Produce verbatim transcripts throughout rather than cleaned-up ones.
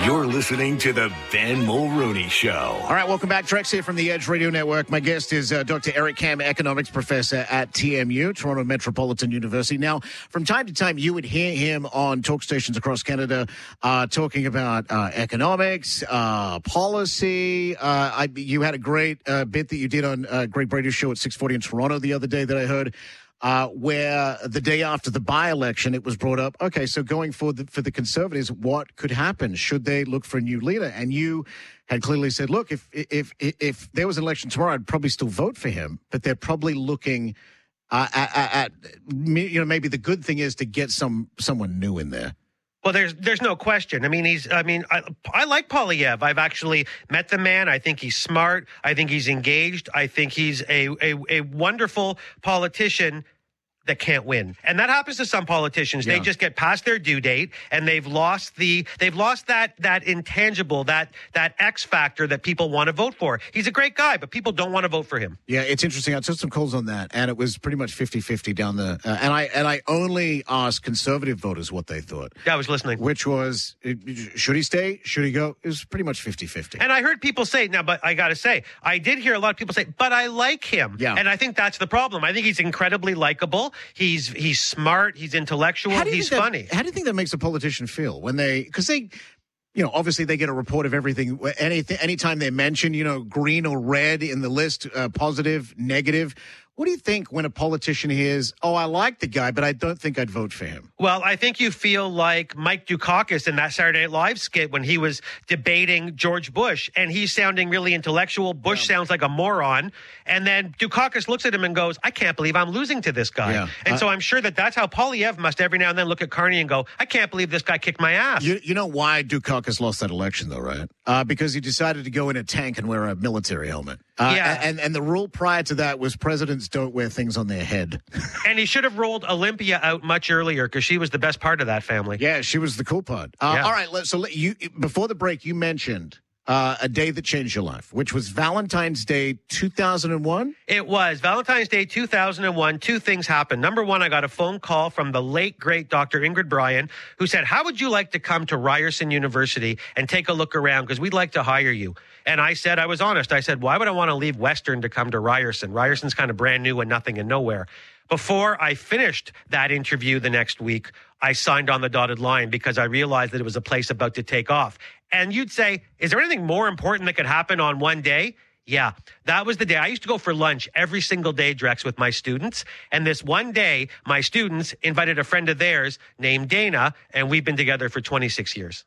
You're listening to the Ben Mulrooney Show. All right, welcome back. Trex here from the Edge Radio Network. My guest is uh, Doctor Eric Kam, economics professor at T M U, Toronto Metropolitan University. Now, from time to time, you would hear him on talk stations across Canada uh, talking about uh, economics, uh, policy. Uh, I, you had a great uh, bit that you did on a great radio show at six forty in Toronto the other day that I heard. Uh, where the day after the by-election, it was brought up, okay, so going forward the, for the Conservatives, what could happen? Should they look for a new leader? And you had clearly said, look, if if if, if there was an election tomorrow, I'd probably still vote for him, but they're probably looking uh, at, at, at, you know, maybe the good thing is to get some someone new in there. Well, there's there's no question. I mean, he's. I mean, I, I like Poilievre. I've actually met the man. I think he's smart. I think he's engaged. I think he's a a, a wonderful politician that can't win. And that happens to some politicians. Yeah. They just get past their due date and they've lost the they've lost that that intangible, that that X factor that people want to vote for. He's a great guy, but people don't want to vote for him. Yeah, it's interesting. I took some calls on that and it was pretty much fifty-fifty down the uh, and I and I only asked conservative voters what they thought. Yeah, I was listening. Which was, should he stay? Should he go? It was pretty much fifty-fifty. And I heard people say, now, but I got to say, I did hear a lot of people say, but I like him. Yeah. And I think that's the problem. I think he's incredibly likable. He's he's smart. He's intellectual. He's that, funny. How do you think that makes a politician feel when they, because they, you know, obviously they get a report of everything. Anything, anytime they mention, you know, green or red in the list, uh, positive, negative. What do you think when a politician hears, oh, I like the guy, but I don't think I'd vote for him? Well, I think you feel like Mike Dukakis in that Saturday Night Live skit when he was debating George Bush, and he's sounding really intellectual. Bush yeah. sounds like a moron. And then Dukakis looks at him and goes, I can't believe I'm losing to this guy. Yeah. And uh, so I'm sure that that's how Poilievre must every now and then look at Carney and go, I can't believe this guy kicked my ass. You, you know why Dukakis lost that election, though, right? Uh, because he decided to go in a tank and wear a military helmet. Uh, yeah. And, and the rule prior to that was presidents don't wear things on their head. And he should have rolled Olympia out much earlier because she was the best part of that family. Yeah, she was the cool part. Uh, yeah. All right, let, so let you before the break, you mentioned uh, a day that changed your life, which was Valentine's Day two thousand one? It was. Valentine's Day two thousand one. Two things happened. Number one, I got a phone call from the late, great Doctor Ingrid Bryan, who said, how would you like to come to Ryerson University and take a look around? Because we'd like to hire you. And I said, I was honest. I said, why would I want to leave Western to come to Ryerson? Ryerson's kind of brand new and nothing and nowhere. Before I finished that interview the next week, I signed on the dotted line because I realized that it was a place about to take off. And you'd say, is there anything more important that could happen on one day? Yeah, that was the day. I used to go for lunch every single day, Drex, with my students. And this one day, my students invited a friend of theirs named Dana, and we've been together for twenty-six years.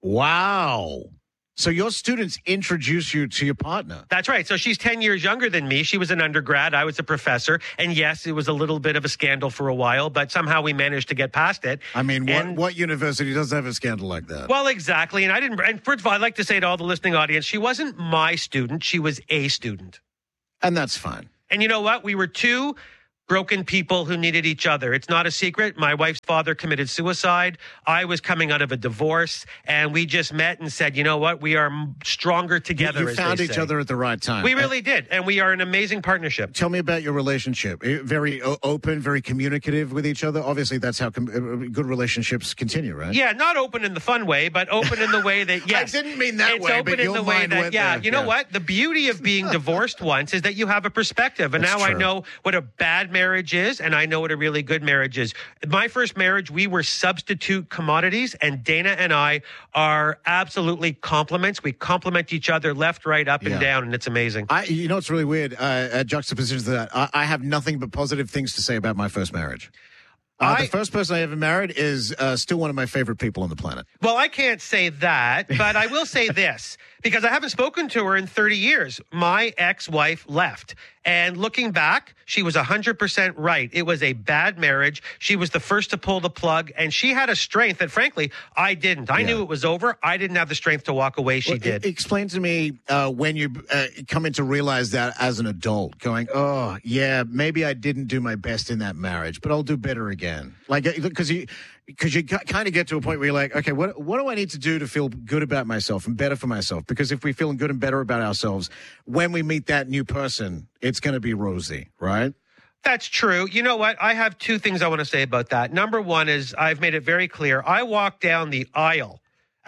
Wow. So your students introduce you to your partner. That's right. So she's ten years younger than me. She was an undergrad. I was a professor. And yes, it was a little bit of a scandal for a while, but somehow we managed to get past it. I mean, what, and, what university doesn't have a scandal like that? Well, exactly. And I didn't, and first of all, I'd like to say to all the listening audience, she wasn't my student. She was a student. And that's fine. And you know what? We were two broken people who needed each other. It's not a secret. My wife's father committed suicide. I was coming out of a divorce, and we just met and said, you know what? We are stronger together. You, you found each say. other at the right time. We really uh, did, and we are an amazing partnership. Tell me about your relationship. Very o- open, very communicative with each other. Obviously, that's how com- good relationships continue, right? Yeah, not open in the fun way, but open in the way that, yes. I didn't mean that it's way, open but in your the way mind that, went yeah, there. you know yeah. what? The beauty of being divorced once is that you have a perspective, and that's now true. I know what a bad marriage is, and I know what a really good marriage is. My first marriage, we were substitute commodities, and Dana and I are absolutely complements. We complement each other left, right, up, yeah. and down, and it's amazing. I, you know, it's really weird. Uh, a juxtaposition to that. I, I have nothing but positive things to say about my first marriage. Uh, I, the first person I ever married is uh, still one of my favorite people on the planet. Well, I can't say that, but I will say this, because I haven't spoken to her in thirty years. My ex-wife left. And looking back, she was one hundred percent right. It was a bad marriage. She was the first to pull the plug, and she had a strength that, frankly, I didn't. I yeah. knew it was over. I didn't have the strength to walk away. She well, did. Explain to me uh, when you uh, come in to realize that as an adult, going, oh, yeah, maybe I didn't do my best in that marriage, but I'll do better again. Like, because you... Because you kind of get to a point where you're like, okay, what what do I need to do to feel good about myself and better for myself? Because if we're feeling good and better about ourselves, when we meet that new person, it's going to be rosy, right? That's true. You know what? I have two things I want to say about that. Number one is I've made it very clear. I walked down the aisle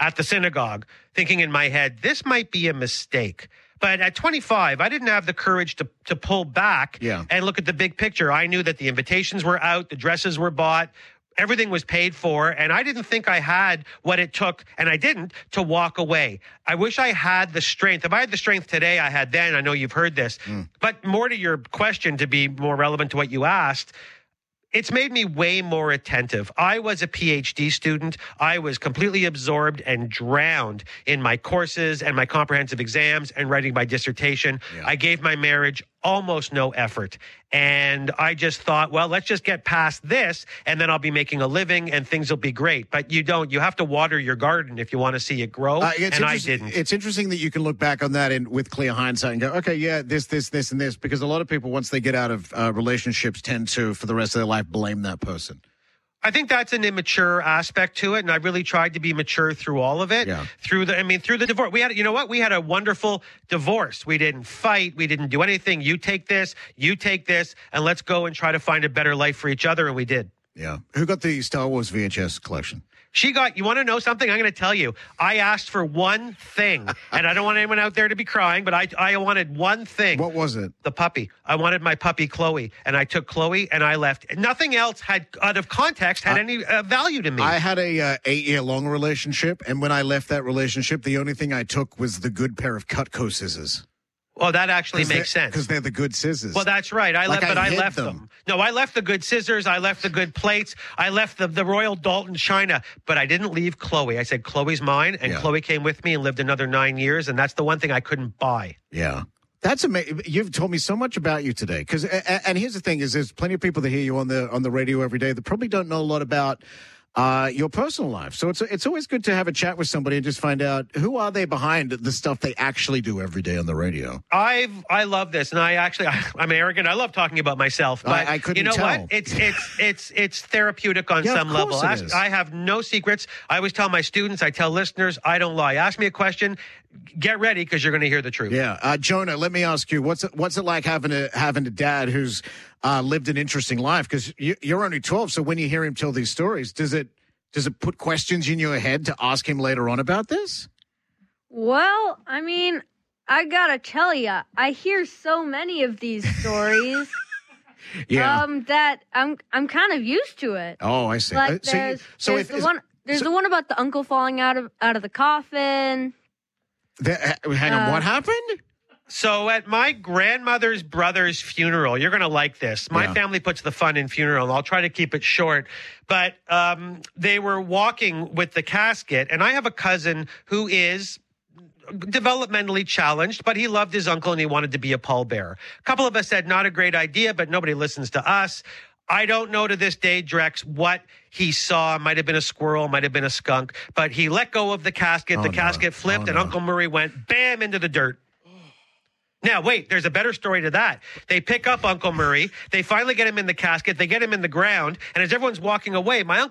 at the synagogue, thinking in my head, this might be a mistake. But at twenty-five, I didn't have the courage to, to pull back yeah. and look at the big picture. I knew that the invitations were out, the dresses were bought, everything was paid for, and I didn't think I had what it took, and I didn't, to walk away. I wish I had the strength. If I had the strength today I had then, I know you've heard this, mm. but more to your question, to be more relevant to what you asked, it's made me way more attentive. I was a P H D student. I was completely absorbed and drowned in my courses and my comprehensive exams and writing my dissertation. Yeah. I gave my marriage almost no effort. And I just thought, well, let's just get past this and then I'll be making a living and things will be great. But you don't. You have to water your garden if you want to see it grow. Uh, and I didn't. It's interesting that you can look back on that and with clear hindsight and go, okay, yeah, this, this, this, and this. Because a lot of people, once they get out of uh, relationships, tend to, for the rest of their life, blame that person. I think that's an immature aspect to it, and I really tried to be mature through all of it. Yeah. Through the, I mean, through the divorce, we had, you know what? We had a wonderful divorce. We didn't fight. We didn't do anything. You take this, you take this, and let's go and try to find a better life for each other. And we did. Yeah. Who got the Star Wars V H S collection? She got, you want to know something? I'm going to tell you. I asked for one thing, and I don't want anyone out there to be crying, but I I wanted one thing. What was it? The puppy. I wanted my puppy, Chloe, and I took Chloe and I left. Nothing else had, out of context, had I, any uh, value to me. I had a uh, eight-year-long relationship, and when I left that relationship, the only thing I took was the good pair of Cutco scissors. Well, that actually makes sense. Because they're the good scissors. Well, that's right. I like left, but I, I left them. them. No, I left the good scissors. I left the good plates. I left the, the Royal Dalton China, but I didn't leave Chloe. I said, Chloe's mine, and yeah. Chloe came with me and lived another nine years, and that's the one thing I couldn't buy. Yeah. That's amazing. You've told me so much about you today. Because, and here's the thing: is there's plenty of people that hear you on the on the radio every day that probably don't know a lot about uh, your personal life. So it's it's always good to have a chat with somebody and just find out who are they behind the stuff they actually do every day on the radio. I've I love this, and I actually I, I'm arrogant. I love talking about myself, but I, I couldn't you know tell. what? It's it's it's it's therapeutic on yeah, some of level. It Ask, is. I have no secrets. I always tell my students, I tell listeners, I don't lie. Ask me a question. Get ready because you're going to hear the truth. Yeah, uh, Jonah. Let me ask you, what's it, what's it like having a having a dad who's uh, lived an interesting life? Because you, you're only twelve, so when you hear him tell these stories, does it does it put questions in your head to ask him later on about this? Well, I mean, I gotta tell you, I hear so many of these stories. yeah. Um, that I'm I'm kind of used to it. Oh, I see. Like Uh, so there's, you- so there's if- the is- one there's so- the one about the uncle falling out of out of the coffin. The, uh, hang on, Uh, what happened? So at my grandmother's brother's funeral, you're going to like this. My Yeah. family puts the fun in funeral. I'll try to keep it short. But um, they were walking with the casket, and I have a cousin who is developmentally challenged, but he loved his uncle and he wanted to be a pallbearer. A couple of us said, not a great idea, but nobody listens to us. I don't know to this day, Drex, what he saw. Might have been a squirrel, might have been a skunk, but he let go of the casket. Oh, the no. casket flipped, Oh, and no. Uncle Murray went bam into the dirt. Now, wait, there's a better story to that. They pick up Uncle Murray. They finally get him in the casket. They get him in the ground. And as everyone's walking away, my uncle